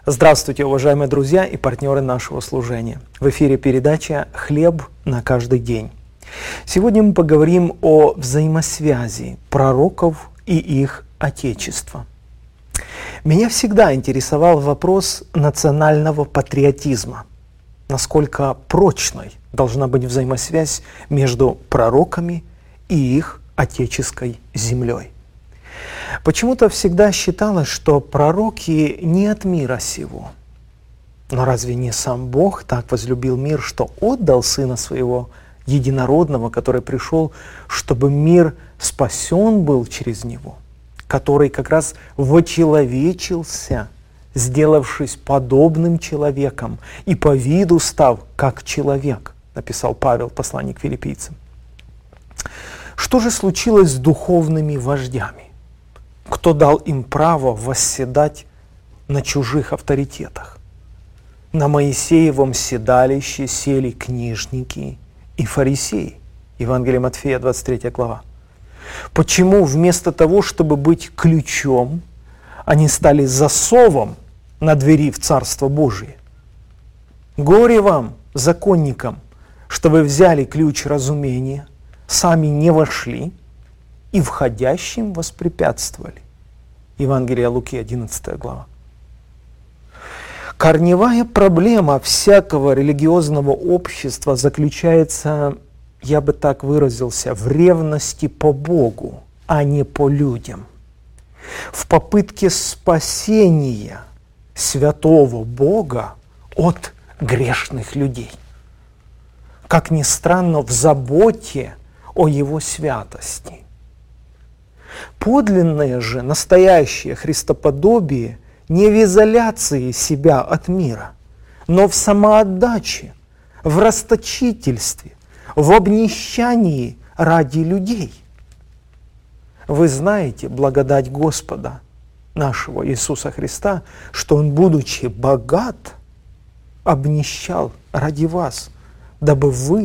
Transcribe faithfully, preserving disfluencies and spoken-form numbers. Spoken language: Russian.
Здравствуйте, уважаемые друзья и партнеры нашего служения. В эфире передача «Хлеб на каждый день». Сегодня мы поговорим о взаимосвязи пророков и их отечества. Меня всегда интересовал вопрос национального патриотизма. Насколько прочной должна быть взаимосвязь между пророками и их отеческой землей. Почему-то всегда считалось, что пророки не от мира сего. Но разве не сам Бог так возлюбил мир, что отдал Сына Своего Единородного, который пришел, чтобы мир спасен был через Него, который как раз вочеловечился, сделавшись подобным человеком и по виду став как человек, написал Павел, посланник филиппийцам. Что же случилось с духовными вождями? Кто дал им право восседать на чужих авторитетах? На Моисеевом седалище сели книжники и фарисеи. Евангелие Матфея, двадцать третья глава. Почему вместо того, чтобы быть ключом, они стали засовом на двери в Царство Божие? Горе вам, законникам, что вы взяли ключ разумения, сами не вошли и входящим воспрепятствовали. Евангелие Луки, одиннадцатая глава. Корневая проблема всякого религиозного общества заключается, я бы так выразился, в ревности по Богу, а не по людям. В попытке спасения святого Бога от грешных людей. Как ни странно, в заботе о Его святости. Подлинное же, настоящее христоподобие не в изоляции себя от мира, но в самоотдаче, в расточительстве, в обнищании ради людей. Вы знаете благодать Господа нашего Иисуса Христа, что Он, будучи богат, обнищал ради вас, дабы вы